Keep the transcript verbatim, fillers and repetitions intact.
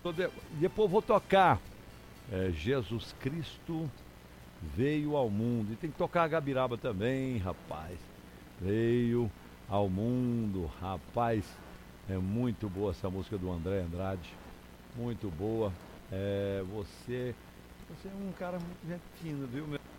Depois vou tocar é, Jesus Cristo veio ao mundo. E tem que tocar a Gabiraba também, rapaz. Veio ao mundo, rapaz. É muito boa essa música do André Andrade. Muito boa. É, você, você é um cara muito gente fino, viu, meu?